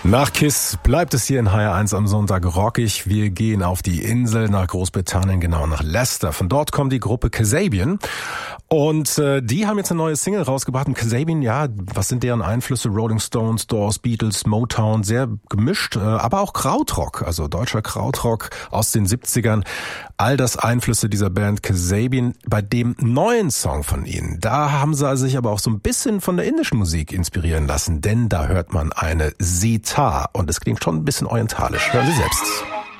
Nach KISS bleibt es hier in HR1 am Sonntag rockig. Wir gehen auf die Insel nach Großbritannien, genau nach Leicester. Von dort kommt die Gruppe Kasabian. Und die haben jetzt eine neue Single rausgebracht. Und Kasabian, ja, was sind deren Einflüsse? Rolling Stones, Doors, Beatles, Motown, sehr gemischt, aber auch Krautrock, also deutscher Krautrock aus den 70ern. All das Einflüsse dieser Band Kasabian. Bei dem neuen Song von ihnen, da haben sie sich aber auch so ein bisschen von der indischen Musik inspirieren lassen, denn da hört man eine Sitar und es klingt schon ein bisschen orientalisch. Hören Sie selbst.